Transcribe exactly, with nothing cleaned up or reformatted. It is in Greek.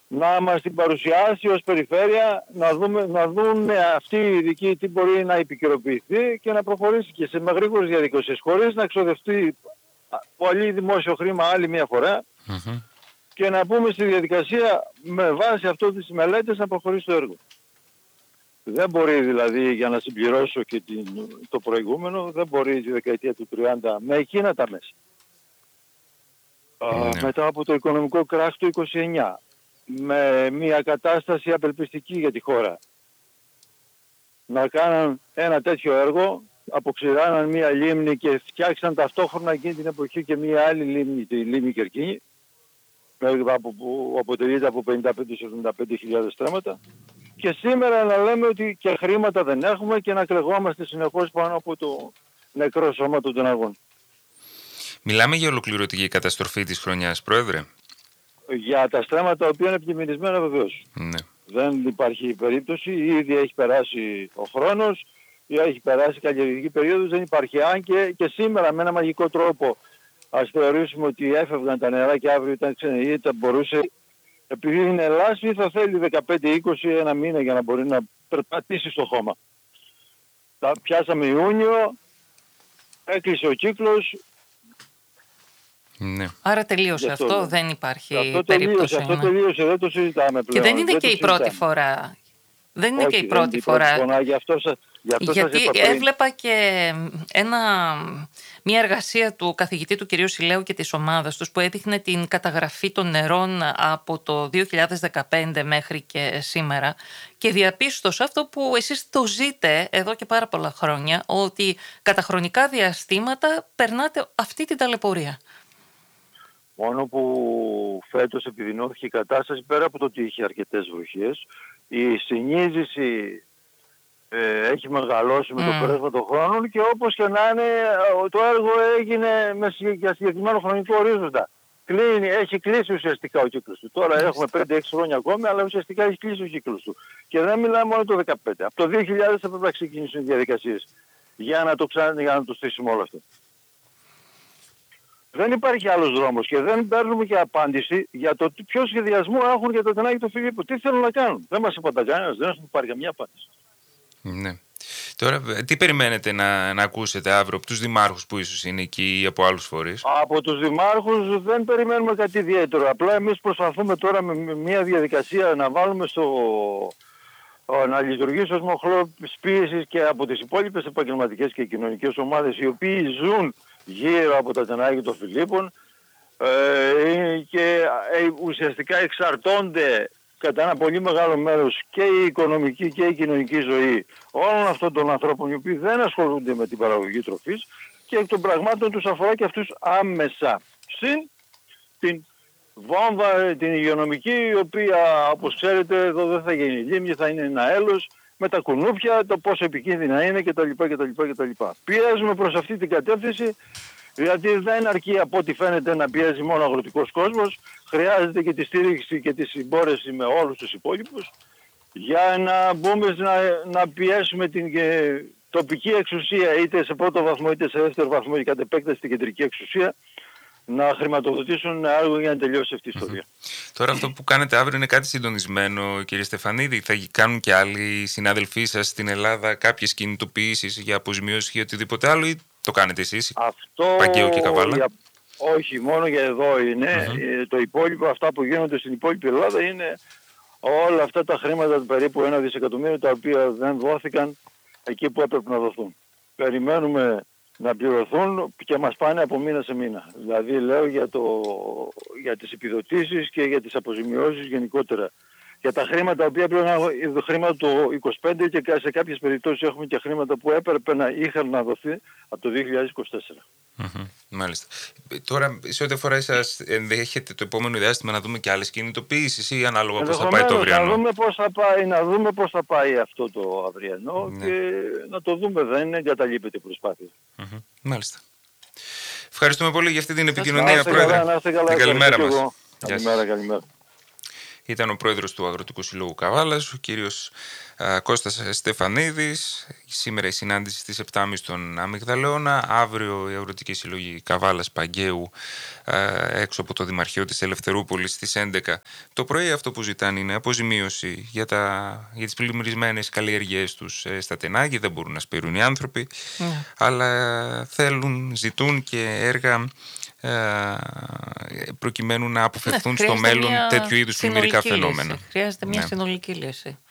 να μας την παρουσιάσει ως περιφέρεια, να, δούμε, να δουν αυτοί οι ειδικοί τι μπορεί να επικαιροποιηθεί και να προχωρήσει και σε γρήγορες διαδικασίες, χωρίς να ξοδευτεί πολύ δημόσιο χρήμα άλλη μια φορά Mm-hmm. και να πούμε στη διαδικασία με βάση αυτό τις μελέτες να προχωρήσει το έργο. Δεν μπορεί δηλαδή, για να συμπληρώσω και την, το προηγούμενο, δεν μπορεί τη δεκαετία του τριάντα με εκείνα τα μέσα. Ναι. Μετά από το οικονομικό κράχ του είκοσι εννιά, με μια κατάσταση απελπιστική για τη χώρα, να κάνουν ένα τέτοιο έργο, αποξηράναν μια λίμνη και φτιάξαν ταυτόχρονα εκείνη την εποχή και μια άλλη λίμνη, τη λίμνη Κερκίνη, που αποτελείται από πενήντα πέντε με εβδομήντα πέντε χιλιάδες στρέμματα, και σήμερα να λέμε ότι και χρήματα δεν έχουμε και να κλεγόμαστε συνεχώς πάνω από το νεκρό σώμα των τεναγών. Μιλάμε για ολοκληρωτική καταστροφή της χρονιάς, Πρόεδρε. Για τα στρέμματα τα οποία είναι επικινδυνισμένα βεβαίως. Ναι. Δεν υπάρχει περίπτωση, ήδη έχει περάσει ο χρόνος, ή έχει περάσει καλλιεργική περίοδος, δεν υπάρχει. Αν και, και σήμερα με ένα μαγικό τρόπο, ας θεωρήσουμε ότι έφευγαν τα νερά και αύριο ήταν ξενεργή, μπορούσε, επειδή είναι λάσπη, θα θέλει δεκαπέντε είκοσι ένα μήνα για να μπορεί να περπατήσει στο χώμα. Τα πιάσαμε Ιούνιο, έκλεισε ο κύκλος. Ναι. Άρα τελείωσε αυτό, αυτό, δεν υπάρχει αυτό περίπτωση. Τελείωσε, αυτό τελείωσε, δεν το συζητάμε πλέον. Και δεν είναι δεν και η συζητάμε. πρώτη φορά. Δεν είναι Όχι, και η δεν πρώτη είναι φορά. Η πρώτη, γι' αυτό, γι αυτό Γιατί σας είπα έβλεπα και ένα, μια εργασία του καθηγητή του κυρίου Σιλέου και της ομάδας τους που έδειχνε την καταγραφή των νερών από το δύο χιλιάδες δεκαπέντε μέχρι και σήμερα και διαπίστωσα αυτό που εσείς το ζείτε εδώ και πάρα πολλά χρόνια, ότι κατά χρονικά διαστήματα περνάτε αυτή την ταλαιπωρία. Μόνο που φέτος επιδεινώθηκε η κατάσταση, πέρα από το ότι είχε αρκετές βροχές, η συνείζηση ε, έχει μεγαλώσει με mm. το πέρασμα των χρόνων και όπως και να είναι το έργο έγινε με, για συγκεκριμένο χρονικό ορίζοντα. Κλείνει, έχει κλείσει ουσιαστικά ο κύκλος του. Τώρα mm. έχουμε πέντε έξι χρόνια ακόμη, αλλά ουσιαστικά έχει κλείσει ο κύκλος του. Και δεν μιλάμε μόνο το δεκαπέντε. Από το δύο χιλιάδες θα πρέπει να ξεκινήσουν οι διαδικασίες για να το, ξα... για να το στήσουμε όλο αυτό. Δεν υπάρχει άλλος δρόμος και δεν παίρνουμε και απάντηση για το ποιο σχεδιασμό έχουν για το Τενάκι του Φιλίππου. Τι θέλουν να κάνουν. Δεν μας είπαν κανένας, δεν έχουν πάρει καμία απάντηση. Ναι. Τώρα, τι περιμένετε να, να ακούσετε αύριο από τους δημάρχους που ίσως είναι εκεί ή από άλλους φορείς? Από τους δημάρχους δεν περιμένουμε κάτι ιδιαίτερο. Απλά εμείς προσπαθούμε τώρα με μια διαδικασία να βάλουμε στο... να λειτουργήσει ως μοχλό πίεσης και από τις υπόλοιπες επαγγελματικές και κοινωνικές ομάδες οι οποίοι ζουν γύρω από τα Τενάκια των Φιλίππων ε, και ε, ουσιαστικά εξαρτώνται κατά ένα πολύ μεγάλο μέρος και η οικονομική και η κοινωνική ζωή όλων αυτών των ανθρώπων οι οποίοι δεν ασχολούνται με την παραγωγή τροφής και εκ των πραγμάτων τους αφορά και αυτούς άμεσα. Συν την βόμβα, την υγειονομική, η οποία όπως ξέρετε εδώ δεν θα γίνει λίμνη, θα είναι ένα έλος με τα κουνούπια, το πόσο επικίνδυνα είναι κτλ. κτλ, κτλ. Πιέζουμε προς αυτή την κατεύθυνση, γιατί δεν αρκεί από ό,τι φαίνεται να πιέζει μόνο ο αγροτικός κόσμος, χρειάζεται και τη στήριξη και τη συμπόρεση με όλους τους υπόλοιπους για να μπούμε να, να πιέσουμε την ε, τοπική εξουσία είτε σε πρώτο βαθμό είτε σε δεύτερο βαθμό και κατ' επέκταση την κεντρική εξουσία να χρηματοδοτήσουν ένα έργο για να τελειώσει αυτή η ιστορία. Mm-hmm. Τώρα αυτό που κάνετε αύριο είναι κάτι συντονισμένο, κύριε Στεφανίδη? Θα κάνουν και άλλοι συνάδελφοί σας στην Ελλάδα κάποιες κινητοποιήσεις για αποζημίωση ή οτιδήποτε άλλο, ή το κάνετε εσείς? Αυτό... Παγκαίο και Καβάλα. Για... Όχι, μόνο για εδώ είναι. Mm-hmm. Το υπόλοιπο, αυτά που γίνονται στην υπόλοιπη Ελλάδα είναι όλα αυτά τα χρήματα, περίπου ένα δισεκατομμύριο, τα οποία δεν δόθηκαν εκεί που έπρεπε να δοθούν. Περιμένουμε να πληρωθούν και μας πάνε από μήνα σε μήνα. Δηλαδή λέω για, το, για τις επιδοτήσεις και για τις αποζημιώσεις γενικότερα. Για τα χρήματα τα οποία πρέπει να έχουμε χρήματα το είκοσι πέντε και σε κάποιες περιπτώσεις έχουμε και χρήματα που έπρεπε να είχαν να δοθεί από το δύο χιλιάδες είκοσι τέσσερα. Mm-hmm, μάλιστα. Τώρα, σε ό,τι αφορά εσάς, ενδέχεται το επόμενο διάστημα να δούμε και άλλες κινητοποιήσεις ή ανάλογα πώς θα πάει το αυριανό? Να δούμε πώς θα πάει, να δούμε πώς θα πάει αυτό το αυριανό, ναι, και να το δούμε, δεν εγκαταλείπεται η προσπάθεια. Mm-hmm, μάλιστα. Ευχαριστούμε πολύ για αυτή την επικοινωνία, Πρόεδρε. Να είστε καλά, την καλημέρα μας. Καλημέρα, καλημέρα. Ήταν ο πρόεδρος του Αγροτικού Συλλόγου Καβάλας, ο κύριος α, Κώστας Στεφανίδης. Σήμερα η συνάντηση στις επτά και μισή στον Αμυγδαλαιώνα. Αύριο η Αγροτική Συλλογή Καβάλας Παγκαίου α, έξω από το Δημαρχείο της Ελευθερούπολης στις έντεκα το πρωί. Αυτό που ζητάνε είναι αποζημίωση για, τα, για τις πλημμυρισμένες καλλιεργίες τους ε, στα Τενάγη. Δεν μπορούν να σπείρουν οι άνθρωποι, mm. αλλά θέλουν, ζητούν και έργα προκειμένου να αποφευθούν ναι, στο μέλλον τέτοιου είδους πλημμυρικά φαινόμενα. Χρειάζεται μια ναι. συνολική λύση.